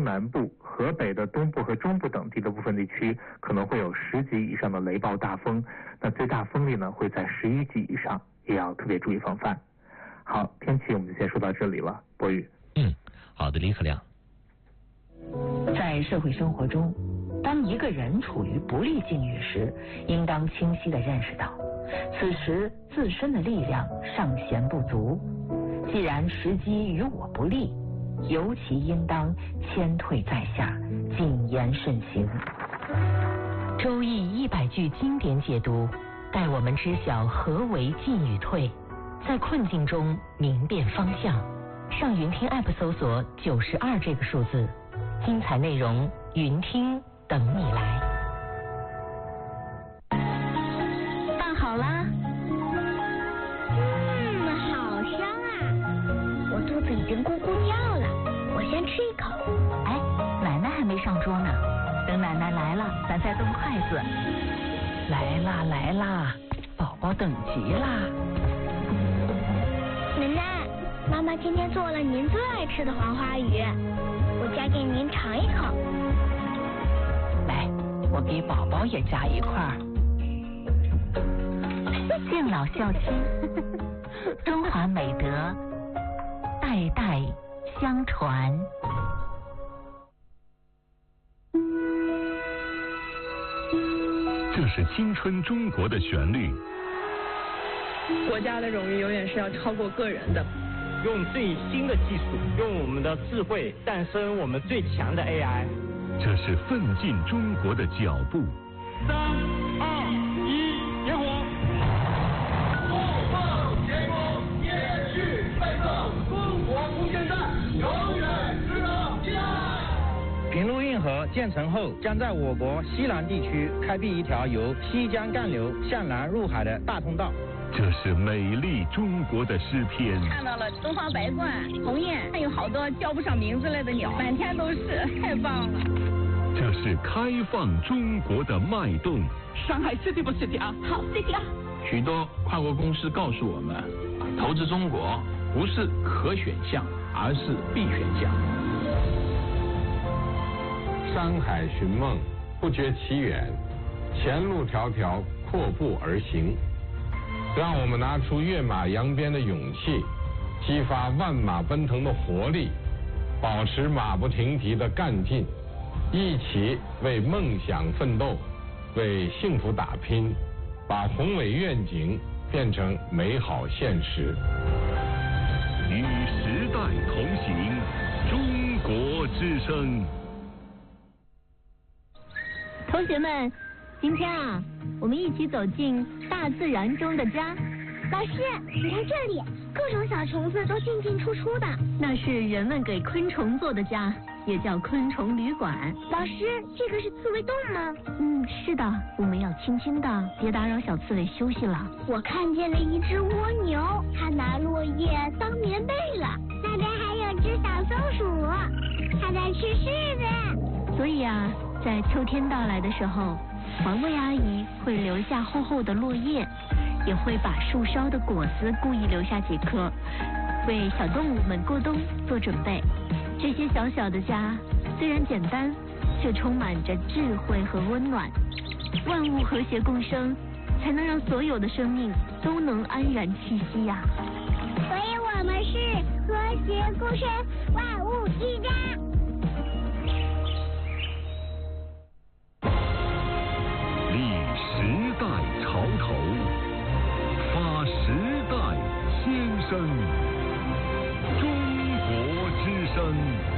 南部、河北的东部和中部等地的部分地区可能会有10级以上的雷暴大风，那最大风力呢会在11级以上，也要特别注意防范。好，天气我们就先说到这里了，博宇。 好的，李可亮。 在社会生活中，当一个人处于不利境遇时，应当清晰地认识到，此时自身的力量尚显不足。既然时机与我不利，尤其应当谦退在下，谨言慎行。 周易100句经典解读，带我们知晓何为进与退，在困境中明辨方向。上云听 App 搜索92这个数字，精彩内容云听等你来。 饭好啦。好香啊！我肚子已经咕咕叫了，我先吃一口。 哎，奶奶还没上桌呢，等奶奶来了，咱再动筷子。 来啦来啦，宝宝等急啦。 奶奶，妈妈今天做了您最爱吃的黄花鱼，我夹给您尝一口。 来，我给宝宝也夹一块。 敬老孝亲，中华美德代代相传。 这是青春中国的旋律。 国家的荣誉永远是要超过个人的。 用最新的技术，用我们的智慧诞生我们最强的 AI。 这是奋进中国的脚步。 3、2、1，点火！后方前锋，延续奋斗，中国无限战，永远值得期待。 平陆运河建成后，将在我国西南地区开辟一条由西江干流向南入海的大通道。 这是美丽中国的诗篇。 看到了东方白鹳、鸿雁，还有好多叫不上名字来的鸟，满天都是，太棒了。 这是开放中国的脉动。 上海 City 不 City 啊？ 好 City 啊！ 许多跨国公司告诉我们，投资中国不是可选项，而是必选项。 山海寻梦，不觉其远，前路迢迢，阔步而行。让我们拿出跃马扬鞭的勇气，激发万马奔腾的活力，保持马不停蹄的干劲，一起为梦想奋斗，为幸福打拼，把宏伟愿景变成美好现实。 与时代同行，中国之声。 同学们，今天啊，我们一起走进大自然中的家。 老师，你看这里，各种小虫子都进进出出的。 那是人们给昆虫做的家，也叫昆虫旅馆。 老师，这个是刺猬洞吗？ 是的，我们要轻轻的，别打扰小刺猬休息了。 我看见了一只蜗牛，它拿落叶当棉被了。那边还有只小松鼠，它在吃柿子。 所以啊，在秋天到来的时候，环卫阿姨会留下厚厚的落叶，也会把树梢的果子故意留下几颗，为小动物们过冬做准备。这些小小的家虽然简单，却充满着智慧和温暖。万物和谐共生，才能让所有的生命都能安然栖息呀。 所以我们是和谐共生，万物之家。 立时代潮头，发时代先声，中国之声。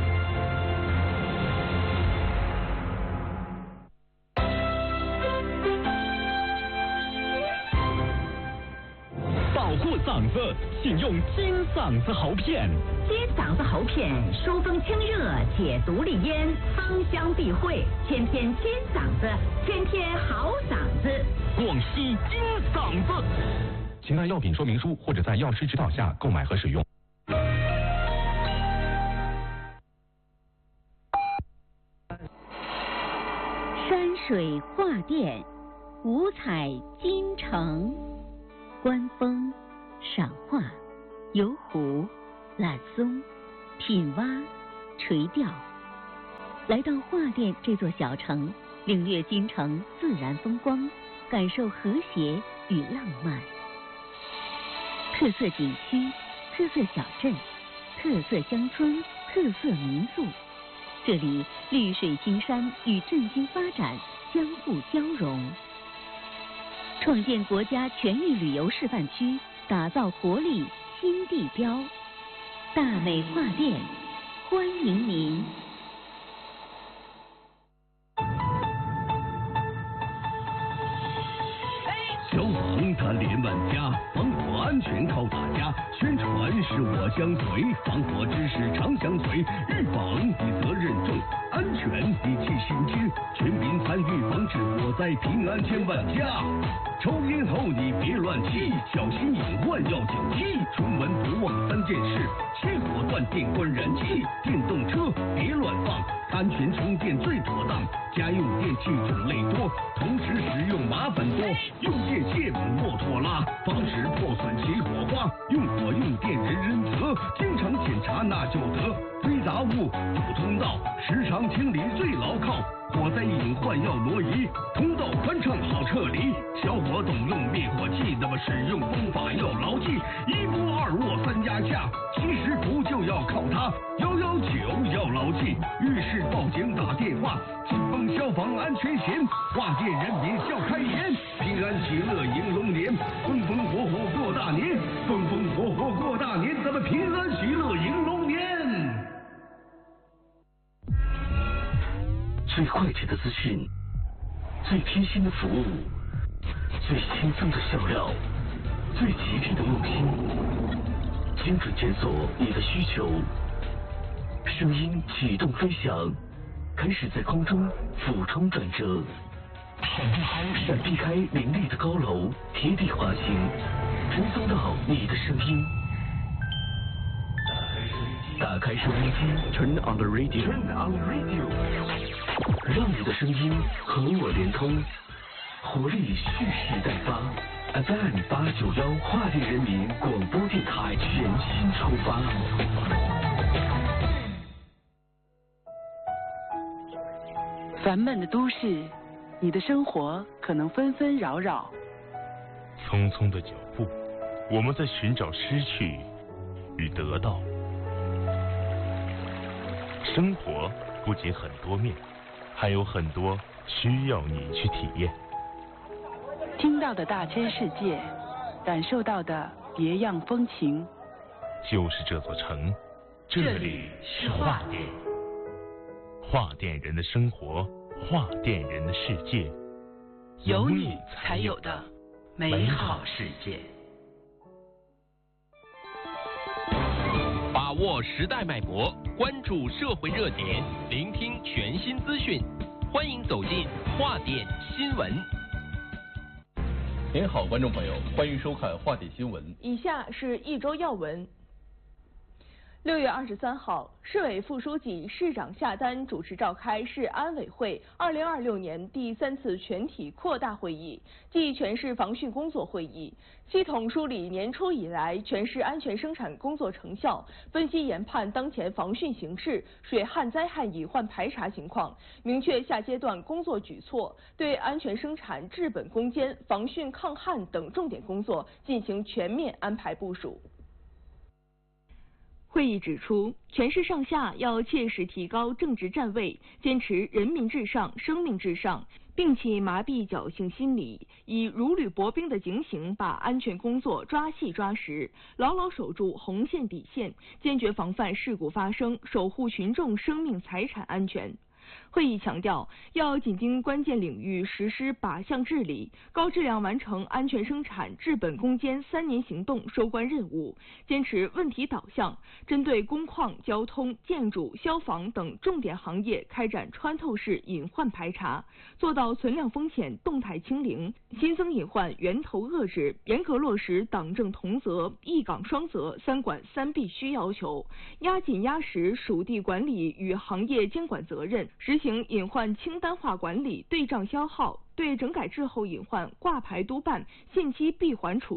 保护嗓子，请用金嗓子喉片。 金嗓子喉片，疏风清热，解毒利咽，芳香避秽，天天金嗓子，天天好嗓子。 广西金嗓子。 请按药品说明书或者在药师指导下购买和使用。 山水画殿，五彩金城。观风、赏画、游湖、揽松、品蛙、垂钓， 来到桦甸这座小城，领略京城自然风光，感受和谐与浪漫。特色景区、特色小镇、特色乡村、特色民宿，这里绿水青山与振兴发展相互交融，创建国家全域旅游示范区，打造活力新地标。大美桦甸，欢迎您。 消防它连万家，防火安全靠大家。宣传是我相随，防火知识常相随。预防你责任重，安全你记心间。全民参与防治火灾，平安千万家。抽烟后你别乱吸，小心隐患要警惕。出门不忘3件事：熄火、断电、关燃气。电动车别乱放，安全充电最妥当。家用电器种类多，同时使用麻烦多。用电线莫拖拉，防止破损起火花。用火用电人人责，经常检查那就得。堆杂物堵通道，时常清理最牢靠。火灾隐患要挪移，通道宽敞好撤离。小伙懂用灭火器，那么使用方法要牢记：1拨2握3压下，其实不就要靠它。119要牢记，遇事报警打电话。紧绷消防安全险，桦甸人民笑开颜，平安喜乐迎龙年，风风火火过大年，风风火火过大年，咱们平安喜乐迎龙年。 最快捷的资讯，最贴心的服务，最轻松的笑料，最吉利的用心，精准检索你的需求，声音启动飞翔，开始在空中俯冲转折，闪避开林立的高楼，贴地滑行，传送到你的声音。打开收音机 ，Turn on the radio，Turn on the radio， 让你的声音和我连通，活力蓄势待发。FM 891桦甸人民广播电台全新出发。 烦闷的都市，你的生活可能纷纷扰扰。 匆匆的脚步，我们在寻找失去与得到。生活不仅很多面，还有很多需要你去体验。 听到的大千世界，感受到的别样风情。 就是这座城，这里是桦甸。桦甸人的生活，桦甸人的世界， 有你才有的美好世界。 把握时代脉搏，关注社会热点，聆听全新资讯，欢迎走进桦甸新闻。 您好，观众朋友，欢迎收看桦甸新闻。 以下是一周要闻。6月23号，市委副书记、市长夏丹主持召开市安委会2026年第3次全体扩大会议暨全市防汛工作会议，系统梳理年初以来全市安全生产工作成效，分析研判当前防汛形势、水旱灾害隐患排查情况，明确下阶段工作举措，对安全生产治本攻坚、防汛抗旱等重点工作进行全面安排部署。会议指出，全市上下要切实提高政治站位，坚持人民至上、生命至上，摒弃麻痹侥幸心理，以如履薄冰的警醒把安全工作抓细抓实，牢牢守住红线底线，坚决防范事故发生，守护群众生命财产安全。会议强调，要紧盯关键领域实施靶向治理，高质量完成安全生产治本攻坚3年行动收官任务，坚持问题导向，针对工矿、交通、建筑、消防等重点行业开展穿透式隐患排查，做到存量风险动态清零，新增隐患源头遏制，严格落实党政同责、一岗双责、3管3必须要求，压紧压实属地管理与行业监管责任，实行隐患清单化管理、对账消耗，对整改滞后隐患挂牌督办、限期闭环处置，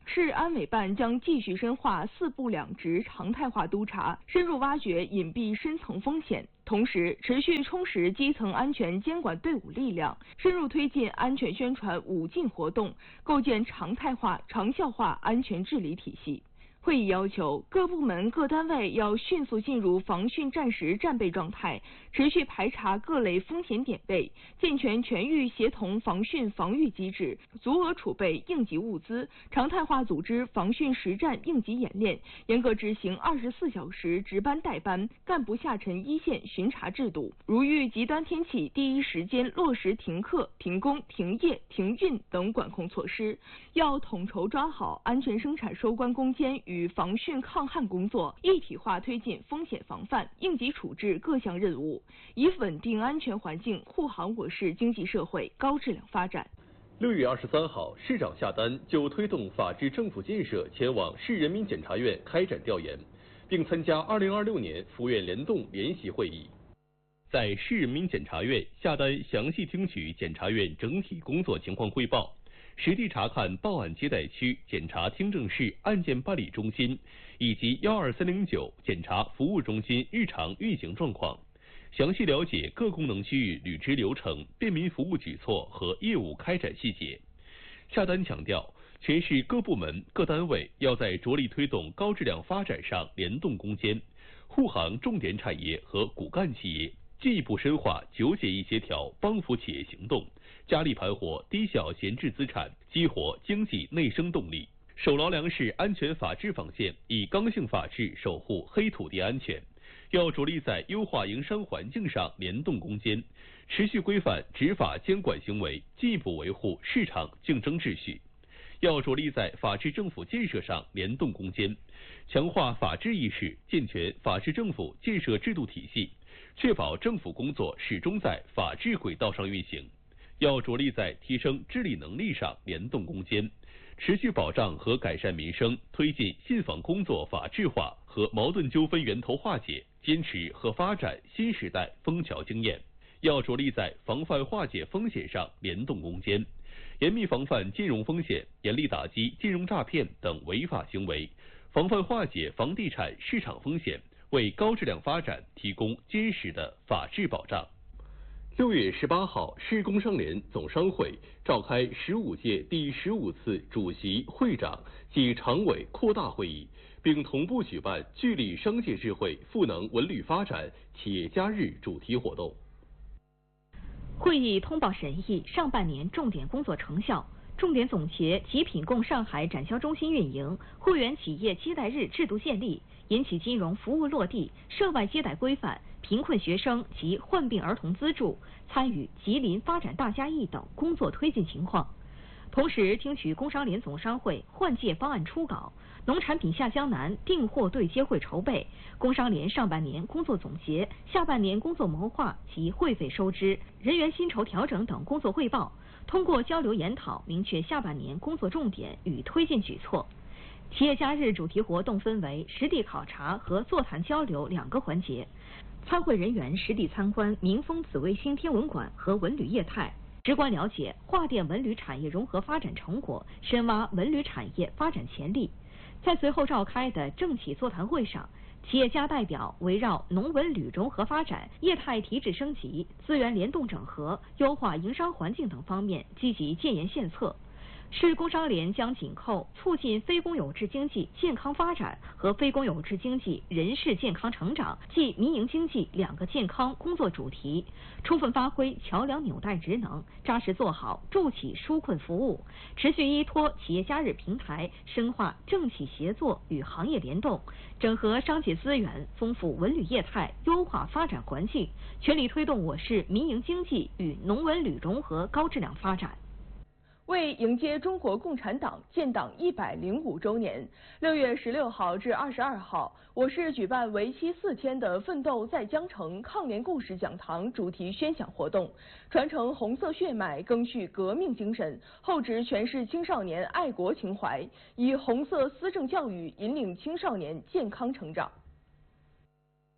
市安委办将继续深化4部2职常态化督查，深入挖掘隐蔽深层风险，同时持续充实基层安全监管队伍力量，深入推进安全宣传5进活动，构建常态化、长效化安全治理体系。会议要求各部门各单位要迅速进入防汛战时战备状态，持续排查各类风险点位，健全全域协同防汛防御机制，足额储备应急物资，常态化组织防汛实战应急演练，严格执行24小时值班带班、干部下沉一线巡查制度。如遇极端天气，第一时间落实停课、停工、停业、停运等管控措施。要统筹抓好安全生产收官攻坚与防汛抗旱工作，一体化推进风险防范、应急处置各项任务，以稳定安全环境，护航我市经济社会高质量发展。 6月23号，市长夏丹就推动法治政府建设前往市人民检察院开展调研，并参加2026年府院联动联席会议。在市人民检察院，夏丹详细听取检察院整体工作情况汇报，实地查看报案接待区、检察听证室、案件办理中心以及12309检察服务中心日常运行状况，详细了解各功能区域履职流程、便民服务举措和业务开展细节。夏丹强调，全市各部门各单位要在着力推动高质量发展上联动攻坚，护航重点产业和骨干企业，进一步深化9减1协调帮扶企业行动，加力盘活低效闲置资产，激活经济内生动力。守牢粮食安全法治防线，以刚性法治守护黑土地安全。要着力在优化营商环境上联动攻坚，持续规范执法监管行为，进一步维护市场竞争秩序。要着力在法治政府建设上联动攻坚，强化法治意识，健全法治政府建设制度体系，确保政府工作始终在法治轨道上运行。要着力在提升治理能力上联动攻坚，持续保障和改善民生，推进信访工作法治化和矛盾纠纷源头化解，坚持和发展新时代枫桥经验。要着力在防范化解风险上联动攻坚，严密防范金融风险，严厉打击金融诈骗等违法行为，防范化解房地产市场风险，为高质量发展提供坚实的法治保障。6月18号，市工商联总商会召开15届第15次主席、会长及常委扩大会议，并同步举办聚力商界智慧赋能文旅发展企业家日主题活动。 会议通报审议上半年重点工作成效，重点总结极品供上海展销中心运营、会员企业接待日制度建立、银企金融服务落地、涉外接待规范、贫困学生及患病儿童资助、参与吉林发展大家益等工作推进情况。同时听取工商联总商会换届方案初稿、农产品下江南订货对接会筹备、工商联上半年工作总结、下半年工作谋划及会费收支、人员薪酬调整等工作汇报，通过交流研讨明确下半年工作重点与推进举措。企业家日主题活动分为实地考察和座谈交流2个环节，参会人员实地参观民丰紫微星天文馆和文旅业态，直观了解桦甸文旅产业融合发展成果，深挖文旅产业发展潜力。在随后召开的政企座谈会上，企业家代表围绕农文旅融合发展、业态提质升级、资源联动整合、优化营商环境等方面积极建言献策。市工商联将紧扣促进非公有制经济健康发展和非公有制经济人事健康成长暨民营经济2个健康工作主题，充分发挥桥梁纽带职能，扎实做好助企纾困服务，持续依托企业家日平台，深化政企协作与行业联动，整合商界资源，丰富文旅业态，优化发展环境，全力推动我市民营经济与农文旅融合高质量发展。 为迎接中国共产党建党105周年，6月16号至22号，我市举办为期4天的“奋斗在江城”抗联故事讲堂主题宣讲活动，传承红色血脉，赓续革命精神，厚植全市青少年爱国情怀，以红色思政教育引领青少年健康成长。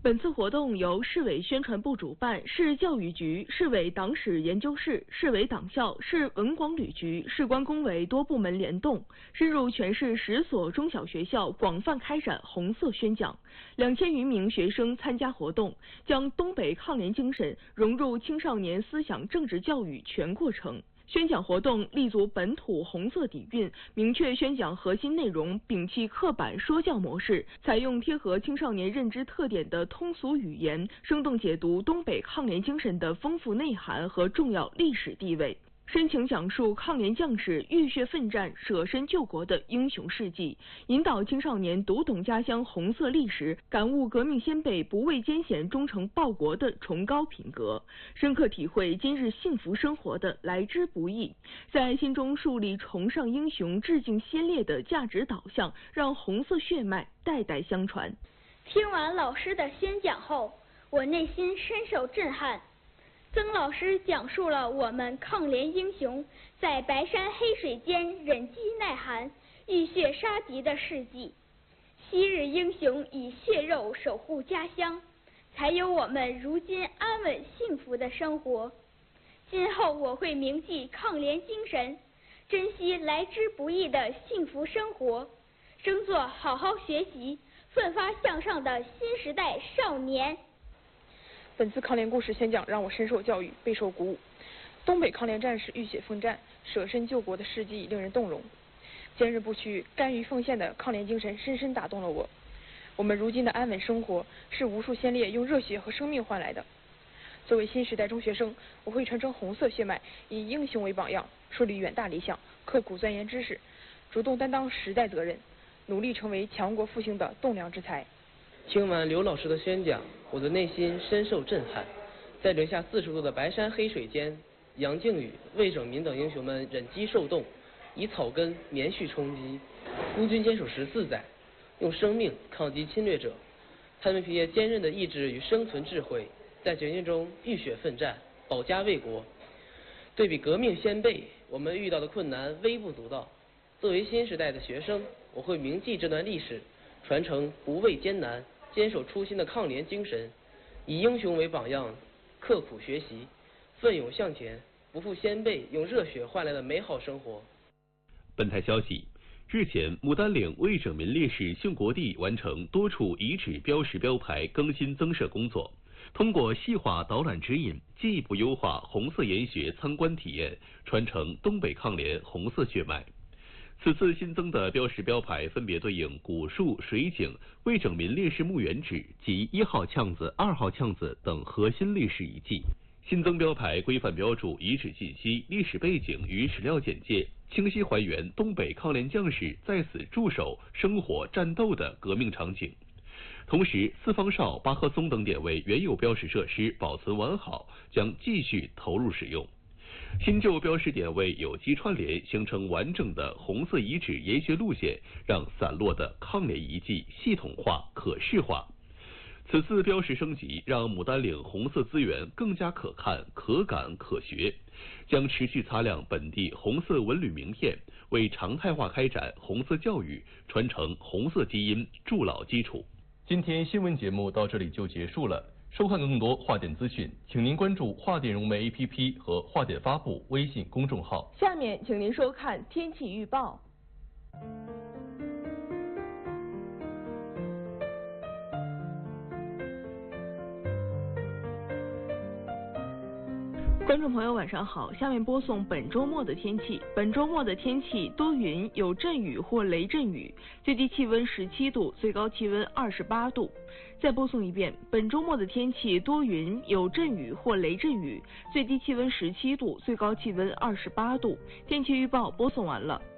本次活动由市委宣传部主办，市教育局、市委党史研究室、市委党校、市文广旅局、市关工委多部门联动，深入全市10所中小学校，广泛开展红色宣讲。2000余名学生参加活动，将东北抗联精神融入青少年思想政治教育全过程。宣讲活动立足本土红色底蕴，明确宣讲核心内容，摒弃刻板说教模式，采用贴合青少年认知特点的通俗语言，生动解读东北抗联精神的丰富内涵和重要历史地位。深情讲述抗联将士浴血奋战、舍身救国的英雄事迹，引导青少年读懂家乡红色历史，感悟革命先辈不畏艰险、忠诚报国的崇高品格，深刻体会今日幸福生活的来之不易，在心中树立崇尚英雄、致敬先烈的价值导向，让红色血脉代代相传。 听完老师的宣讲后，我内心深受震撼。曾老师讲述了我们抗联英雄在白山黑水间忍饥耐寒、浴血杀敌的事迹。昔日英雄以血肉守护家乡，才有我们如今安稳幸福的生活。今后我会铭记抗联精神，珍惜来之不易的幸福生活，争做好好学习、奋发向上的新时代少年。 本次抗联故事宣讲让我深受教育，备受鼓舞。东北抗联战士浴血奋战、舍身救国的事迹令人动容，坚韧不屈、甘于奉献的抗联精神深深打动了我。我们如今的安稳生活是无数先烈用热血和生命换来的。作为新时代中学生，我会传承红色血脉，以英雄为榜样，树立远大理想，刻苦钻研知识，主动担当时代责任，努力成为强国复兴的栋梁之才。 听完刘老师的宣讲，我的内心深受震撼。在零下40度的白山黑水间，杨靖宇、魏拯民等英雄们忍饥受冻，以草根连续冲击，孤军坚守14载，用生命抗击侵略者。他们凭借坚韧的意志与生存智慧，在绝境中浴血奋战，保家卫国。对比革命先辈，我们遇到的困难微不足道。作为新时代的学生，我会铭记这段历史，传承不畏艰难、坚守初心的抗联精神，以英雄为榜样，刻苦学习，奋勇向前，不负先辈用热血换来的美好生活。 本台消息，日前，牡丹岭魏拯民烈士殉国地完成多处遗址标识标牌更新增设工作，通过细化导览指引，进一步优化红色研学参观体验，传承东北抗联红色血脉。此次新增的标识标牌分别对应古树、水井、魏拯民烈士墓园址及1号呛子、2号呛子等核心历史遗迹。新增标牌规范标注遗址信息、历史背景与史料简介，清晰还原东北抗联将士在此驻守、生活、战斗的革命场景。同时，四方哨、八棵松等点位原有标识设施保存完好，将继续投入使用。新旧标识点位有机串联，形成完整的红色遗址研学路线，让散落的抗联遗迹系统化、可视化。此次标识升级，让牡丹岭红色资源更加可看、可感、可学，将持续擦亮本地红色文旅名片，为常态化开展红色教育、传承红色基因筑牢基础。今天新闻节目到这里就结束了。收看更多华电资讯，请您关注华电融媒 APP 和华电发布微信公众号。 下面请您收看天气预报。观众朋友晚上好，下面播送本周末的天气。本周末的天气多云，有阵雨或雷阵雨，最低气温17度，最高气温28度。再播送一遍，本周末的天气多云，有阵雨或雷阵雨，最低气温17度，最高气温28度。天气预报播送完了。